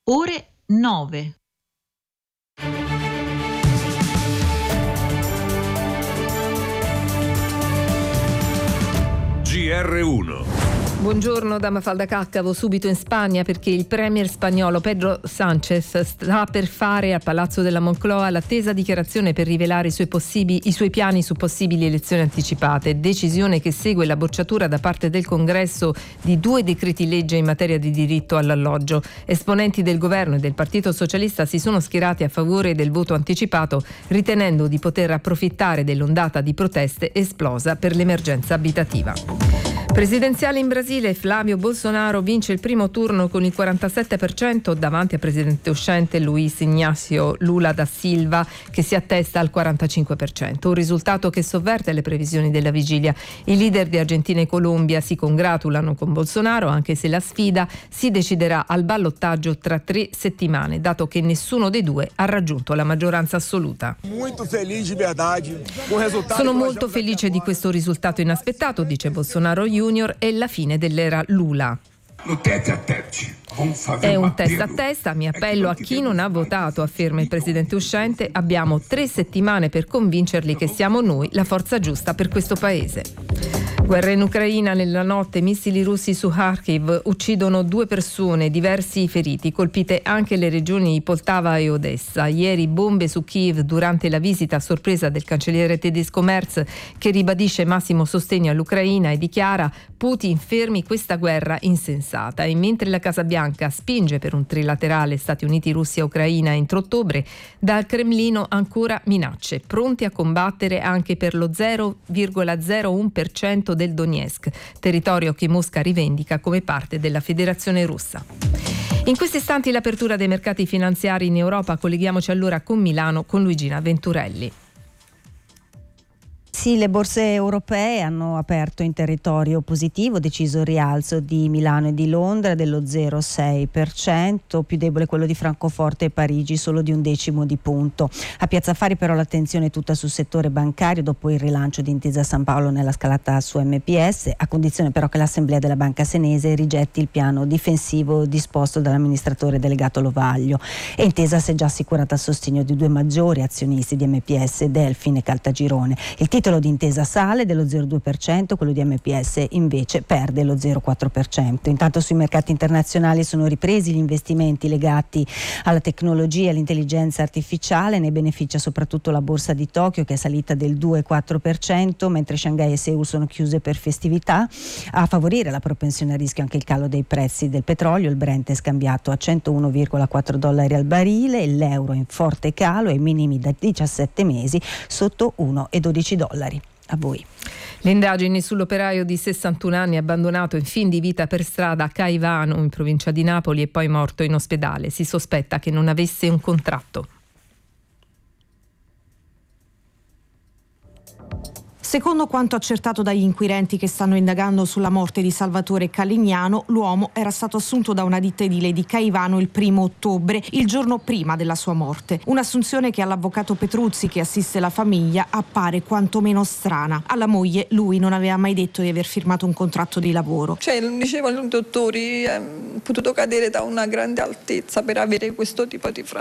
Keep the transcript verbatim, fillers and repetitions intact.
ore nove. G R uno. Buongiorno da Mafalda Caccavo, subito in Spagna perché il premier spagnolo Pedro Sánchez sta per fare a Palazzo della Moncloa l'attesa dichiarazione per rivelare i suoi, possibili, i suoi piani su possibili elezioni anticipate, decisione che segue la bocciatura da parte del Congresso di due decreti legge in materia di diritto all'alloggio. Esponenti del governo e del Partito Socialista si sono schierati a favore del voto anticipato, ritenendo di poter approfittare dell'ondata di proteste esplosa per l'emergenza abitativa. Presidenziale in Brasile, Flavio Bolsonaro vince il primo turno con il quarantasette per cento davanti al presidente uscente Luiz Inácio Lula da Silva, che si attesta al quarantacinque per cento, un risultato che sovverte le previsioni della vigilia. I leader di Argentina e Colombia si congratulano con Bolsonaro, anche se la sfida si deciderà al ballottaggio tra tre settimane, dato che nessuno dei due ha raggiunto la maggioranza assoluta. Sono molto felice di questo risultato inaspettato, dice Bolsonaro Junior, è la fine dell'era Lula. È un testa a testa, mi appello a chi non ha votato, afferma il presidente uscente. Abbiamo tre settimane per convincerli che siamo noi la forza giusta per questo paese. Guerra in Ucraina, nella notte missili russi su Kharkiv uccidono due persone, diversi feriti, colpite anche le regioni Poltava e Odessa. Ieri bombe su Kiev durante la visita a sorpresa del cancelliere tedesco Merz, che ribadisce massimo sostegno all'Ucraina e dichiara: Putin fermi questa guerra insensata. E mentre la Casa Bianca spinge per un trilaterale Stati Uniti, Russia e Ucraina entro ottobre, dal Cremlino ancora minacce, pronti a combattere anche per lo zero virgola zero uno per cento del Donetsk, territorio che Mosca rivendica come parte della Federazione Russa. In questi istanti l'apertura dei mercati finanziari in Europa. Colleghiamoci allora con Milano con Luigina Venturelli. Sì, le borse europee hanno aperto in territorio positivo, deciso il rialzo di Milano e di Londra dello zero virgola sei per cento, più debole quello di Francoforte e Parigi, solo di un decimo di punto. A Piazza Affari però l'attenzione è tutta sul settore bancario dopo il rilancio di Intesa San Paolo nella scalata su M P S, a condizione però che l'Assemblea della Banca Senese rigetti il piano difensivo disposto dall'amministratore delegato Lovaglio. E Intesa si è già assicurata il sostegno di due maggiori azionisti di M P S, Delfin e Caltagirone. Il titolo di Intesa sale dello zero virgola due per cento, quello di M P S invece perde lo zero virgola quattro per cento. Intanto sui mercati internazionali sono ripresi gli investimenti legati alla tecnologia e all'intelligenza artificiale, ne beneficia soprattutto la borsa di Tokyo che è salita del due virgola quattro per cento, mentre Shanghai e Seul sono chiuse per festività. A favorire la propensione a rischio anche il calo dei prezzi del petrolio, il Brent è scambiato a centouno virgola quattro dollari al barile, l'euro in forte calo ai minimi da diciassette mesi sotto uno virgola dodici dollari. A voi. Le indagini sull'operaio di sessantuno anni abbandonato in fin di vita per strada a Caivano in provincia di Napoli e poi morto in ospedale. Si sospetta che non avesse un contratto. Secondo quanto accertato dagli inquirenti che stanno indagando sulla morte di Salvatore Calignano, l'uomo era stato assunto da una ditta edile di Caivano il primo ottobre, il giorno prima della sua morte. Un'assunzione che all'avvocato Petruzzi, che assiste la famiglia, appare quantomeno strana. Alla moglie lui non aveva mai detto di aver firmato un contratto di lavoro. Cioè, dicevano i dottori, è potuto cadere da una grande altezza per avere questo tipo di frattura.